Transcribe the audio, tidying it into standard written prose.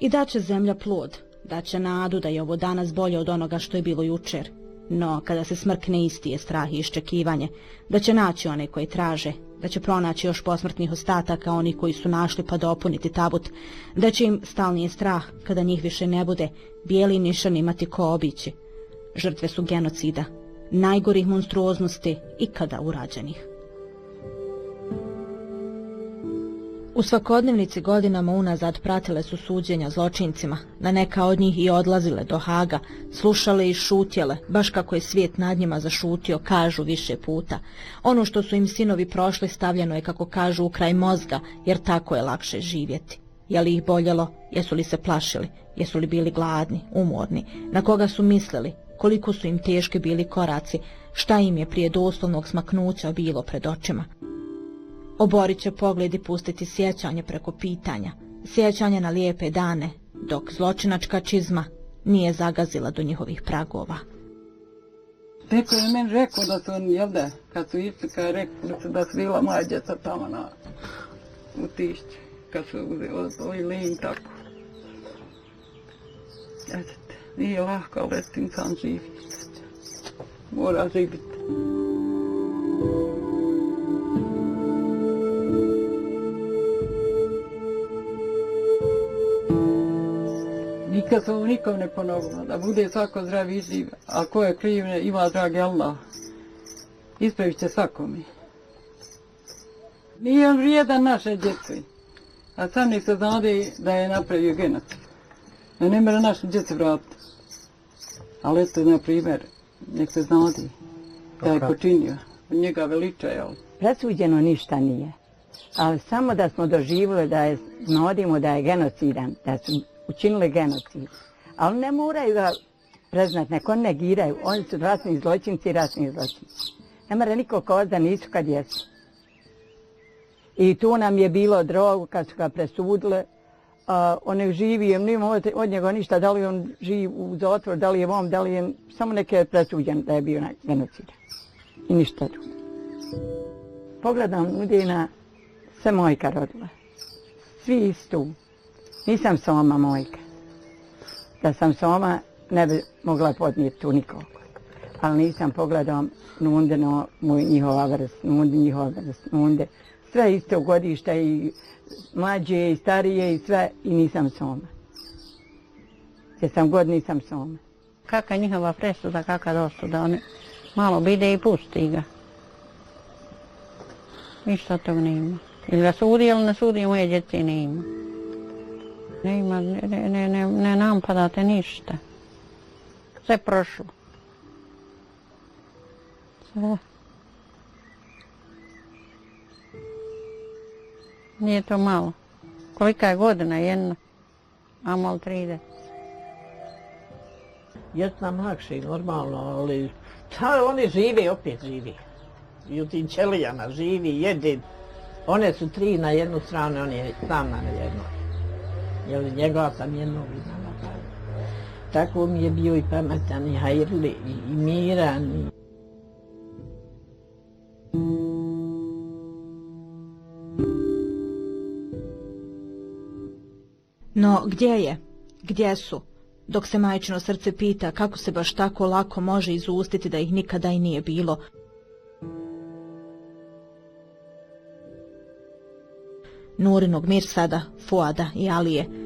I daće zemlja plod, daće nadu da je ovo danas bolje od onoga što je bilo jučer. No, kada se smrkne, isti je strah i iščekivanje, da će naći one koji traže, da će pronaći još posmrtnih ostataka oni koji su našli pa dopuniti tabut, da će im stalni strah, kada njih više ne bude, bijeli nišan imati ko obići. Žrtve su genocida, najgorih monstruoznosti ikada urađenih. U svakodnevnici godinama unazad pratile su suđenja zločincima, na neka od njih i odlazile do Haga, slušale i šutjele, baš kako je svijet nad njima zašutio, kažu više puta. Ono što su im sinovi prošli stavljeno je, kako kažu, u kraj mozga, jer tako je lakše živjeti. Je li ih boljelo? Jesu li se plašili? Jesu li bili gladni, umorni? Na koga su mislili? Koliko su im teški bili koraci? Šta im je prije doslovnog smaknuća bilo pred očima? Oborit će pogled i pustiti sjećanje preko pitanja, sjećanje na lijepe dane, dok zločinačka čizma nije zagazila do njihovih pragova. Neko je meni rekao da su oni, jel da, kad su išli, kad je rekao da su bila moja djeca tamo u Tišći, kad su ojili i tako. Nije lahko, ali s tim sam živi. Mora živiti. Nikad se ovo nikom ne ponovilo, da bude svako zdrav i živ, a ko je kriv ima dragi Allah. Ispravit će svakome. Nije on vrijedan naše djece, a sam nek se znade da je napravio genocid. Da ne mora naše djece vratiti. Ali eto, na primjer, nek se znade da je počinio, njega veličaje. Presuđeno ništa nije, ali samo da smo doživjeli da je, znadimo da je genocidan, da su učinili genocid. Ali ne moraju ga preznati, neko negiraju. Oni su ratni zločinci i ratni zločinci. Ne mora niko kod da nisu kad jesu. I tu nam je bilo drogo kad su ga presudili. On je živio, nima od njega ništa, da li on živ u zatvor, da li je vam, da li je, samo neke je presuđen da je bio genocidan. I ništa drugo. Pogledam Udina, sve mojka rodila. Svi istu. Nisam sama mojka. Da sam sama, ne bi mogla podnijeti tu nikog. Ali nisam pogledao Nundino, njihova vrst, Nunde. Sve isto godišta i mlađe i starije i sve, i nisam sama. Jer sam god nisam sama. Kaka je njihova presuda, kaka dosuda, oni malo bide i pusti ga. Ništa tog nema. Ili ga sudi, ili ne sudi, moje djece nema. Ne napadate ništa. Sve prošlo. Sve. Nije to malo. Kolika je godina jedna? A malo 30. Jest nam lakše, normalno, ali oni žive, opet živi. I u tim ćelijama živi, jede. One su 3 na jednu stranu, on je sam na jednoj. Jer njegova sam jednog iznala. Tako mi je bio i pametan, i hajrli, i miran. No, gdje je? Gdje su? Dok se majčino srce pita kako se baš tako lako može izustiti da ih nikada i nije bilo. Nurinog Mirsada, Fuada i Alije,